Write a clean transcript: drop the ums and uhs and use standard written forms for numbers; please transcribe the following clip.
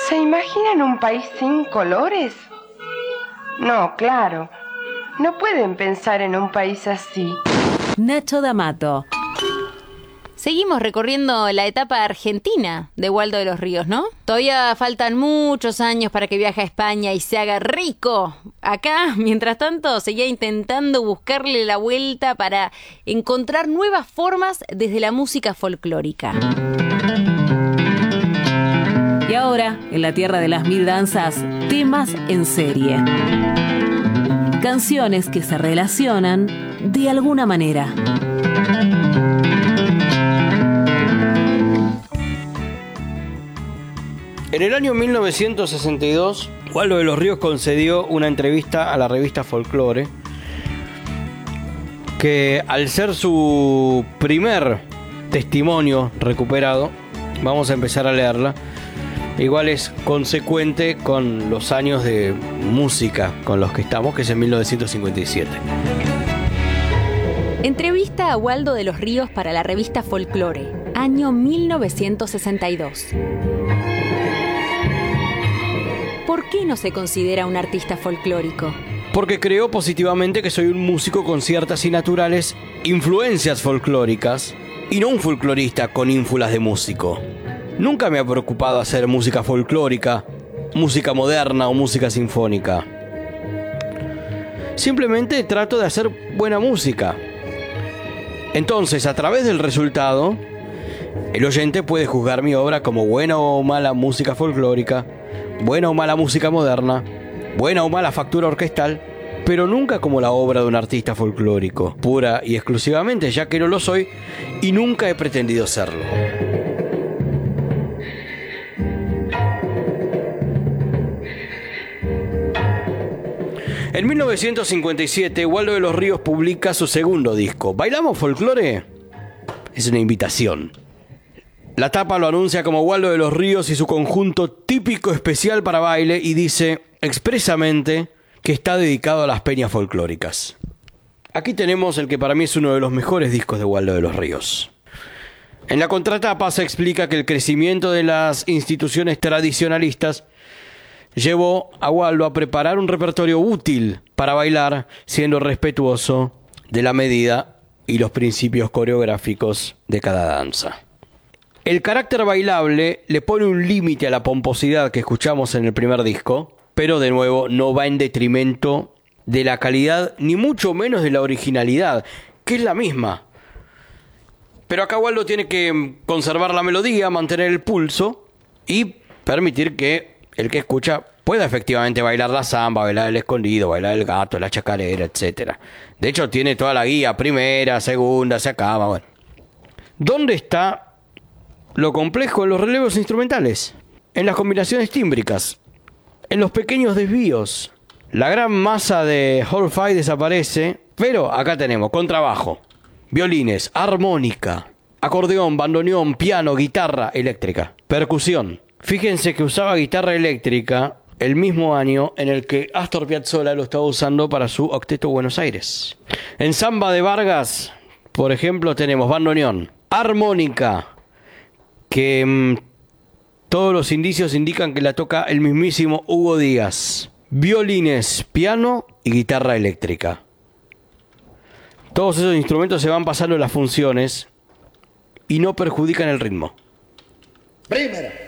¿Se imaginan un país sin colores? No, claro. No pueden pensar en un país así. Nacho D'Amato. Seguimos recorriendo la etapa argentina de Waldo de los Ríos, ¿no? Todavía faltan muchos años para que viaje a España y se haga rico. Acá, mientras tanto, seguía intentando buscarle la vuelta para encontrar nuevas formas desde la música folclórica. Y ahora, en la tierra de las mil danzas, temas en serie. Canciones que se relacionan de alguna manera. En el año 1962, Waldo de los Ríos concedió una entrevista a la revista Folklore, que al ser su primer testimonio recuperado, vamos a empezar a leerla, igual es consecuente con los años de música con los que estamos, que es en 1957. Entrevista a Waldo de los Ríos para la revista Folklore, año 1962. ¿Por qué no se considera un artista folclórico? Porque creo positivamente que soy un músico con ciertas y naturales influencias folclóricas y no un folclorista con ínfulas de músico. Nunca me ha preocupado hacer música folclórica, música moderna o música sinfónica. Simplemente trato de hacer buena música. Entonces, a través del resultado, el oyente puede juzgar mi obra como buena o mala música folclórica, buena o mala música moderna, buena o mala factura orquestal, pero nunca como la obra de un artista folclórico, pura y exclusivamente, ya que no lo soy y nunca he pretendido serlo. En 1957, Waldo de los Ríos publica su segundo disco. ¿Bailamos folclore? Es una invitación. La tapa lo anuncia como Waldo de los Ríos y su conjunto típico especial para baile y dice expresamente que está dedicado a las peñas folclóricas. Aquí tenemos el que para mí es uno de los mejores discos de Waldo de los Ríos. En la contratapa se explica que el crecimiento de las instituciones tradicionalistas llevó a Waldo a preparar un repertorio útil para bailar, siendo respetuoso de la medida y los principios coreográficos de cada danza. El carácter bailable le pone un límite a la pomposidad que escuchamos en el primer disco, pero de nuevo no va en detrimento de la calidad ni mucho menos de la originalidad, que es la misma. Pero acá Waldo tiene que conservar la melodía, mantener el pulso y permitir que el que escucha pueda efectivamente bailar la samba, bailar el escondido, bailar el gato, la chacarera, etc. De hecho tiene toda la guía, primera, segunda, se acaba, bueno. ¿Dónde está lo complejo? En los relevos instrumentales, en las combinaciones tímbricas, en los pequeños desvíos. La gran masa de Hi-Fi desaparece, pero acá tenemos contrabajo, violines, armónica, acordeón, bandoneón, piano, guitarra eléctrica, percusión. Fíjense que usaba guitarra eléctrica el mismo año en el que Astor Piazzolla lo estaba usando para su Octeto Buenos Aires. En Samba de Vargas, por ejemplo, tenemos bandoneón, armónica, que todos los indicios indican que la toca el mismísimo Hugo Díaz. Violines, piano y guitarra eléctrica. Todos esos instrumentos se van pasando las funciones y no perjudican el ritmo. Primera.